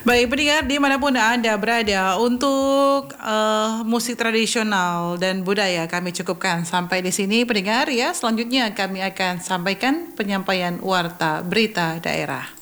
Baik pendengar dimanapun Anda berada, untuk musik tradisional dan budaya kami cukupkan sampai di sini pendengar ya. Selanjutnya kami akan sampaikan penyampaian warta berita daerah.